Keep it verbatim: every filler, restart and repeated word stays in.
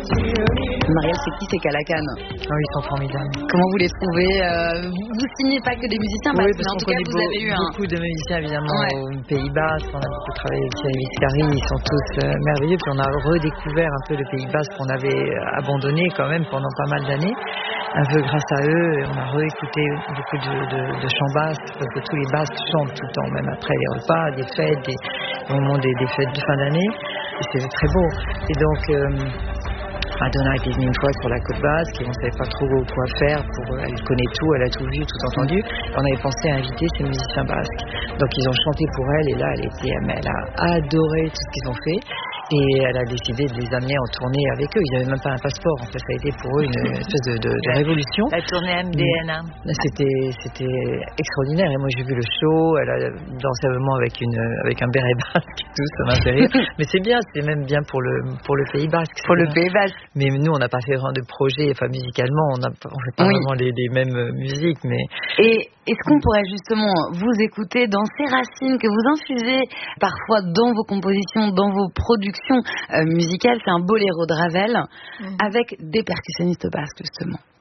Marielle, c'est qui ces Calacan? Oh, ils sont formidables. Comment vous les trouvez? euh, Vous signez pas que des musiciens, Oui, parce parce que en qu'on tout cas connaît vous beau- avez eu un... beaucoup de musiciens évidemment Ouais. au Pays Basque. On a beaucoup travaillé avec Thierry Viscari, ils sont tous euh, merveilleux. Puis on a redécouvert un peu le Pays Basque qu'on avait abandonné quand même pendant pas mal d'années. Un peu grâce à eux, on a réécouté beaucoup de, de, de chants basques, parce que tous les Basques chantent tout le temps, même après les repas, des fêtes, des, au moment des, des fêtes de fin d'année. Et c'était très beau. Et donc... Euh, Madonna était venue une fois sur la côte basque et on ne savait pas trop quoi faire. Pour, elle connaît tout, elle a tout vu, tout entendu. On avait pensé à inviter ces musiciens basques. Donc ils ont chanté pour elle et là elle, était, elle a adoré tout ce qu'ils ont fait. Et elle a décidé de les amener en tournée avec eux. Ils n'avaient même pas un passeport. En fait, ça a été pour eux une espèce de, de, de révolution. La tournée M D N A. C'était, c'était extraordinaire. Et moi, j'ai vu le show. Elle a dansé vraiment avec, une, avec un béret basque et tout. Ça m'a fait rire. Mais c'est bien. C'est même bien pour le, pour le Pays Basque. Pour le bien. Pays Basque. Mais nous, on n'a pas fait vraiment de projet. Enfin, musicalement, on ne fait pas oui. vraiment les, les mêmes musiques. Mais... Et est-ce qu'on pourrait justement vous écouter dans ces racines que vous infusez parfois dans vos compositions, dans vos productions euh, musicales? C'est un boléro de Ravel mmh. avec des percussionnistes basques, justement.